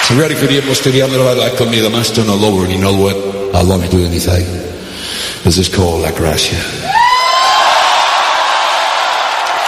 Magari queríamos studiarlo con mi maestro no lower, you know what? I love doing this. This is called La Gracia.